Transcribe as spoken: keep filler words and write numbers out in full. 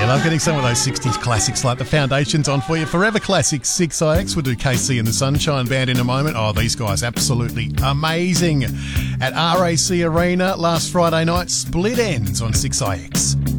love getting some of those sixties classics like the Foundations on for you. Forever Classics, six I X. We'll do K C and the Sunshine Band in a moment. Oh, these guys absolutely amazing. At R A C Arena last Friday night, Split Ends on six I X.